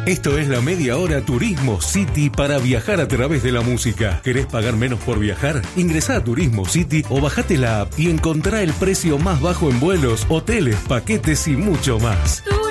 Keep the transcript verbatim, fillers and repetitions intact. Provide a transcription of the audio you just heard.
Esto es la Media Hora Turismo City para viajar a través de la música. ¿Querés pagar menos por viajar? Ingresá a Turismo City o bajate la app y encontrá el precio más bajo en vuelos, hoteles, paquetes y mucho más.